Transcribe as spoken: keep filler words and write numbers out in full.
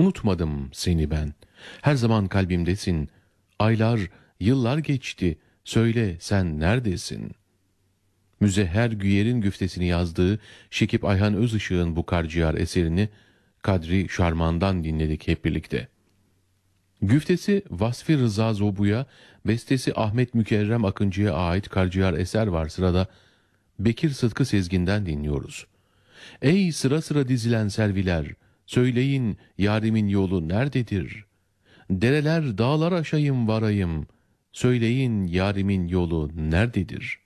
unutmadım seni ben. Her zaman kalbimdesin. Aylar, yıllar geçti. Söyle sen neredesin? Müzehher Güyer'in güftesini yazdığı Şekip Ayhan Özışık'ın bu Karciğer eserini Kadri Şarman'dan dinledik hep birlikte. Güftesi Vasfi Rıza Zobu'ya, bestesi Ahmet Mükerrem Akıncı'ya ait Karciğer eser var sırada. Bekir Sıtkı Sezgin'den dinliyoruz. Ey sıra sıra dizilen serviler, söyleyin yarimin yolu nerededir? Dereler dağlar aşayım varayım, söyleyin yarimin yolu nerededir?